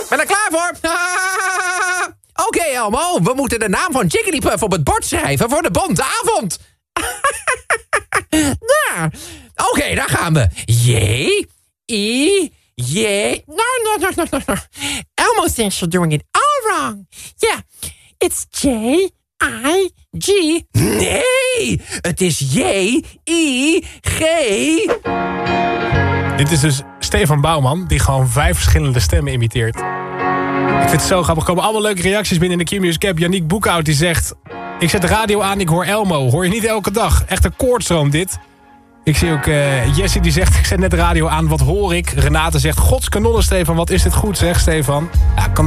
Ben er klaar voor? Oké, Elmo, we moeten de naam van Jigglypuff op het bord schrijven voor de bonte avond. Nou, oké, daar gaan we. J. No. Elmo thinks you're doing it all wrong. Yeah, it's J-I-G. Nee, het is J-I-G. Dit is dus Stefan Bouwman, die gewoon 5 verschillende stemmen imiteert. Ik vind het zo grappig. Er komen allemaal leuke reacties binnen in de Q-Music app. Yannick Boekhout die zegt... Ik zet de radio aan, ik hoor Elmo. Hoor je niet elke dag. Echt een koortstroom dit. Ik zie ook Jessie die zegt... Ik zet net de radio aan, wat hoor ik? Renate zegt... Godskanonnen, Stefan, wat is dit goed, zeg Stefan. Ja, kan